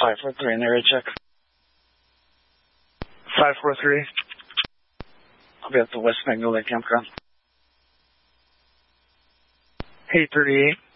543 in the area check. 543. I'll be at the West Magnolia Campground. 838.